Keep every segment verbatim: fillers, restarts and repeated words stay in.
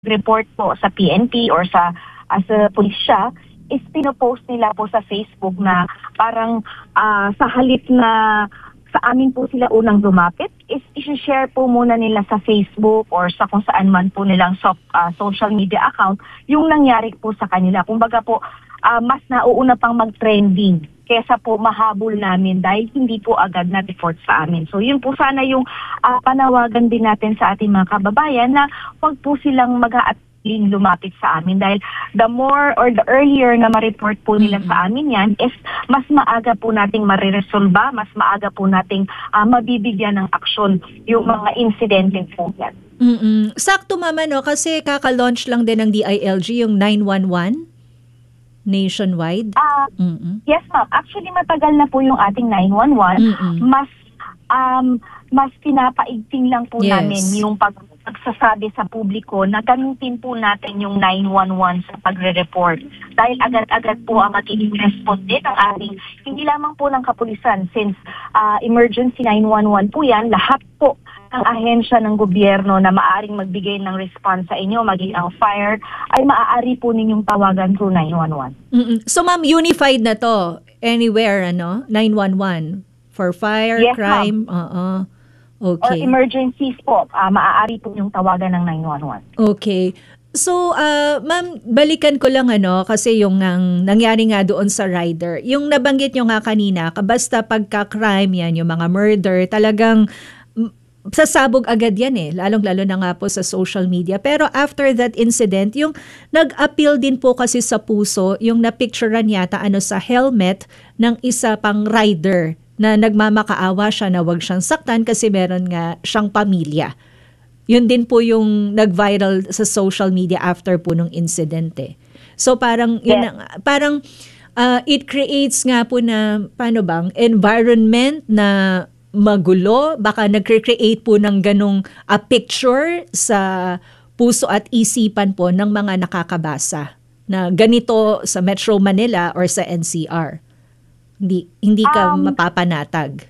report po sa P N P or sa as a pulisya, is pinopost nila po sa Facebook na parang ah, sa halip na sa amin po sila unang lumapit, is i-share po muna nila sa Facebook or sa kung saan man po nilang so, ah, social media account yung nangyari po sa kanila. Kumbaga po, ah, mas nauuna pang mag-trending kesa po mahabol namin dahil hindi po agad na-report sa amin. So yun po sana yung ah, panawagan din natin sa ating mga kababayan na huwag po silang mag-a lumapit sa amin dahil the more or the earlier na ma-report po nila Mm-hmm. sa amin yan, is mas maaga po nating mariresolba, mas maaga po nating ah, mabibigyan ng aksyon yung mga insidente po yan. Mm-mm. Sakto mama no kasi kaka-launch lang din ng D I L G yung nine one one nationwide. Ah, Mm-mm. yes ma'am, actually matagal na po yung ating nine one one. Mm-mm. Mas um mas pinapaigting lang po Yes. namin yung pag pagsasabi sa publiko na gamitin po natin yung nine one one sa pagre-report. Dahil agad-agad po ang magiging response din ng ating, hindi lamang po ng kapulisan, since ah, emergency nine one one po yan, lahat po ng ahensya ng gobyerno na maaring magbigay ng response sa inyo, maging ang fire, ay maaari po ninyong tawagan through nine one one. Mm-mm. So ma'am, unified na to anywhere ano, nine one one for fire, Yes, crime. Oo. Or Okay. emergencies po, ah, maaari po yung tawagan ng nine one one. Okay. So, uh, ma'am, balikan ko lang ano, kasi yung nang, nangyari nga doon sa rider. Yung nabanggit nyo nga kanina, basta pagka-crime yan, yung mga murder, talagang mm, sasabog agad yan eh, lalong-lalo na nga po sa social media. Pero after that incident, yung nag-appeal din po kasi sa puso, yung napicturean yata ano sa helmet ng isa pang rider na nagmamakaawa siya na wag siyang saktan kasi meron nga siyang pamilya. Yun din po yung nag-viral sa social media after po nung incident eh. So parang yun Yes. na- parang uh, it creates nga po na paano bang environment na magulo, baka nagcre-create po ng ganong a picture sa puso at isipan po ng mga nakakabasa na ganito sa Metro Manila or sa N C R. Hindi hindi ka Um, mapapanatag.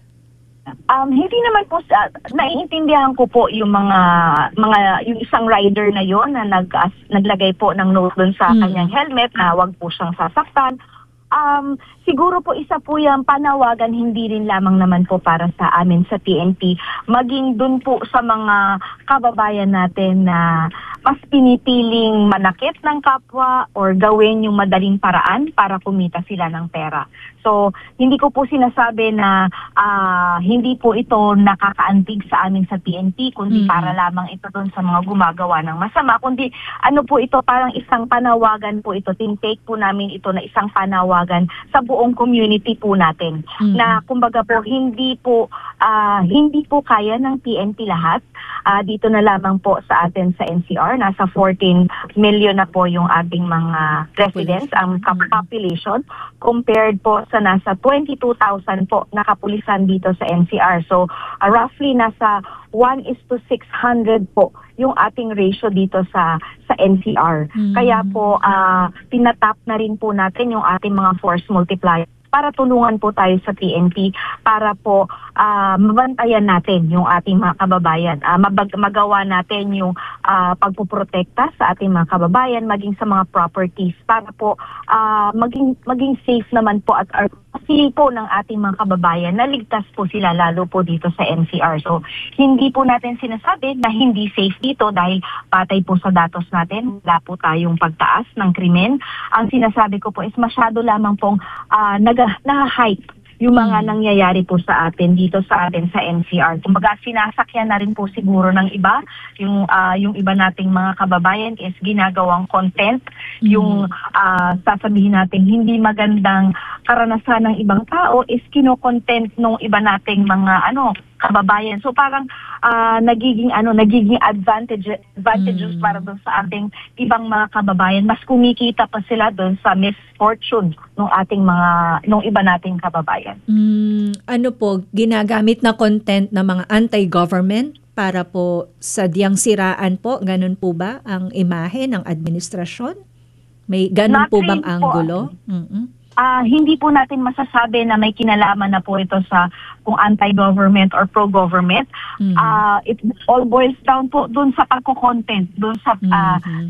Um, hindi naman po, sa, naiintindihan ko po yung mga, mga yung isang rider na yon na nag, as, naglagay po ng note doon sa Mm. kanyang helmet na wag po siyang sasaktan. Um, siguro po isa po yung panawagan, hindi rin lamang naman po para sa amin sa P N P, maging dun po sa mga kababayan natin na mas pinipiling manakit ng kapwa or gawin yung madaling paraan para kumita sila ng pera. So, hindi ko po sinasabi na ah, hindi po ito nakakaantig sa amin sa P N P, kundi Mm. para lamang ito doon sa mga gumagawa ng masama, kundi ano po ito, parang isang panawagan po ito, tinitake po namin ito na isang panawagan sa buong community po natin. Mm. Na kumbaga po, hindi po, ah, hindi po kaya ng P N P lahat. Ah, dito na lamang po sa atin sa N C R, nasa fourteen million na po yung ating mga residents, ang kap- population, compared po sa nasa twenty-two thousand po na kapulisan dito sa N C R. So, ah, roughly nasa one is to six hundred po yung ating ratio dito sa sa N C R. Mm. Kaya po, ah, pinatap na rin po natin yung ating mga force multiplier para tulungan po tayo sa P N P para po ah, mabantayan natin yung ating mga kababayan. Ah, mabag- magawa natin yung ah, pagpuprotekta sa ating mga kababayan, maging sa mga properties para po ah, maging maging safe naman po at our kasi po ng ating mga kababayan na ligtas po sila lalo po dito sa N C R. So, hindi po natin sinasabi na hindi safe dito dahil patay po sa datos natin, wala po tayong pagtaas ng krimen. Ang sinasabi ko po is masyado lamang pong ah, nag- na-hype yung mga Mm. nangyayari po sa atin dito sa atin sa N C R. Kumbaga sinasakyan na rin po siguro ng iba, yung ah, yung iba nating mga kababayan is ginagawang content, yung ah, sasabihin natin hindi magandang karanasan ng ibang tao is kino-content ng iba nating mga ano kababayan. So parang ah, nagiging ano nagiging advantage advantages Mm. para doon sa ating ibang mga kababayan. Mas kumikita pa sila doon sa misfortune ng ating mga ng iba nating kababayan. Mm, ano po, ginagamit na content ng mga anti-government para po sadyang siraan po, ganun po ba ang imahe ng administrasyon? May ganun Not po bang really po. anggulo? Mm-mm. Ah, hindi po natin masasabi na may kinalaman na po ito sa kung anti-government or pro-government. Mhm. Ah, it all boils down po dun sa pagko-content, dun sa ah, Mhm.